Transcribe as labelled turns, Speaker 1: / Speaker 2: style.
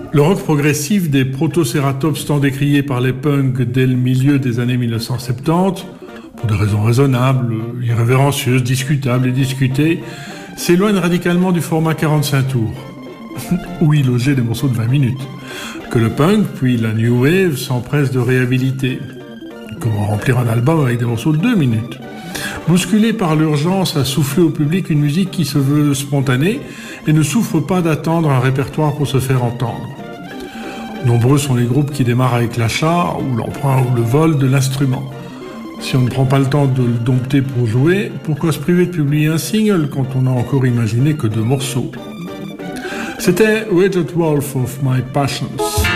Speaker 1: Le rock progressif des Protoceratops tant décrié par les punks dès le milieu des années 1970, pour des raisons raisonnables, irrévérencieuses, discutables et discutées, s'éloigne radicalement du format 45 tours, où il logeait des morceaux de 20 minutes, que le punk puis la new wave s'empressent de réhabiliter. Comment remplir un album avec des morceaux de 2 minutes? Bousculé par l'urgence à souffler au public une musique qui se veut spontanée et ne souffre pas d'attendre un répertoire pour se faire entendre. Nombreux sont les groupes qui démarrent avec l'achat ou l'emprunt ou le vol de l'instrument. Si on ne prend pas le temps de le dompter pour jouer, pourquoi se priver de publier un single quand on n'a encore imaginé que 2 morceaux? C'était Wretched Wolf of My Passions.